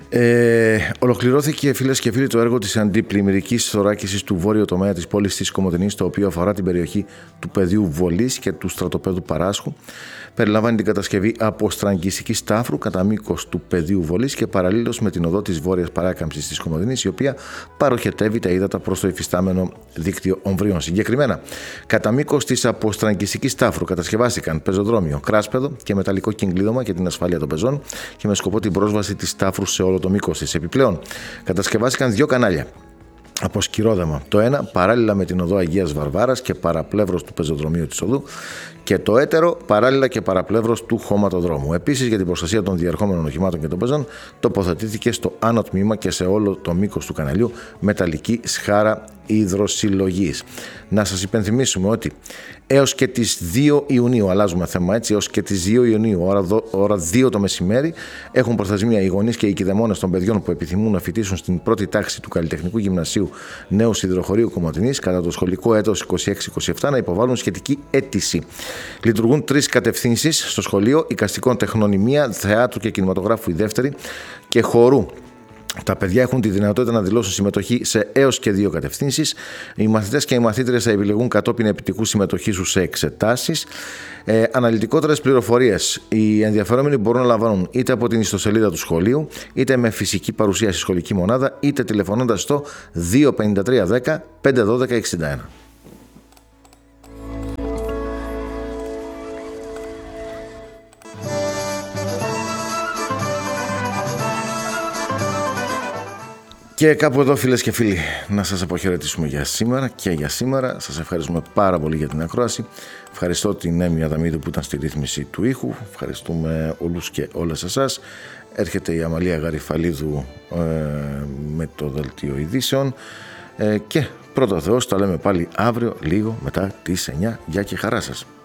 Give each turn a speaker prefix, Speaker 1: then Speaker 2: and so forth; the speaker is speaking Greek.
Speaker 1: Ολοκληρώθηκε, φίλες και φίλοι, το έργο της αντιπλημμυρικής θωράκισης του βόρειου τομέα της πόλης της Κομοτηνής, το οποίο αφορά την περιοχή του πεδίου Βολής και του στρατοπέδου Παράσχου. Περιλαμβάνει την κατασκευή αποστραγγιστικής τάφρου κατά μήκος του πεδίου Βολής και παραλλήλως με την οδό της βόρειας παράκαμψης της Κομοτηνής, η οποία παροχετεύει τα ύδατα προς το υφιστάμενο δίκτυο ομβρίων. Συγκεκριμένα, κατά μήκος της αποστραγγιστικής τάφρου κατασκευάστηκαν πεζοδρόμιο, κράσπεδο και μεταλλικό κυγκλίδωμα για την ασφάλεια των πεζών και με σκοπό την πρόσβαση της τάφρου σε όλο το μήκος της. Επιπλέον, κατασκευάστηκαν 2 κανάλια από σκυρόδεμα. Το ένα παράλληλα με την οδό Αγίας Βαρβάρας και παραπλεύρος του πεζοδρομίου της οδού, και το έτερο παράλληλα και παραπλεύρος του χωματοδρόμου. Επίσης, για την προστασία των διερχόμενων οχημάτων και των πεζών, τοποθετήθηκε στο άνω τμήμα και σε όλο το μήκος του καναλιού μεταλλική σχάρα υδροσυλλογής. Να σας υπενθυμίσουμε ότι έως και τις 2 Ιουνίου, αλλάζουμε θέμα έτσι, έως και τις 2 Ιουνίου, ώρα 2 το μεσημέρι, έχουν προθεσμία οι γονείς και οι κηδεμόνες των παιδιών που επιθυμούν να φοιτήσουν στην πρώτη τάξη του Καλλιτεχνικού Γυμνασίου Νέου Σιδηροχωρίου Κομοτηνής κατά το σχολικό έτος 26-27 να υποβάλουν σχετική αίτηση. Λειτουργούν 3 κατευθύνσεις στο σχολείο: εικαστικών τεχνών η μία, θεάτρου και κινηματογράφου η δεύτερη και χορού. Τα παιδιά έχουν τη δυνατότητα να δηλώσουν συμμετοχή σε έως και 2 κατευθύνσεις. Οι μαθητές και οι μαθήτριες θα επιλεγούν κατόπιν επιτυχού συμμετοχής τους σε εξετάσεις. Αναλυτικότερες πληροφορίες οι ενδιαφερόμενοι μπορούν να λαμβάνουν είτε από την ιστοσελίδα του σχολείου, είτε με φυσική παρουσία στη σχολική μονάδα, είτε τηλεφωνώντας στο 25310 512 61. Και κάπου εδώ, φίλες και φίλοι, να σας αποχαιρετήσουμε για σήμερα και για σήμερα. Σας ευχαριστούμε πάρα πολύ για την ακρόαση. Ευχαριστώ την Έμι Αδαμίδου που ήταν στη ρύθμιση του ήχου. Ευχαριστούμε όλους και όλες εσάς. Έρχεται η Αμαλία Γαριφαλίδου με το δελτίο ειδήσεων. Και πρώτο Θεός, τα λέμε πάλι αύριο λίγο μετά τις 9. Γεια και χαρά σας.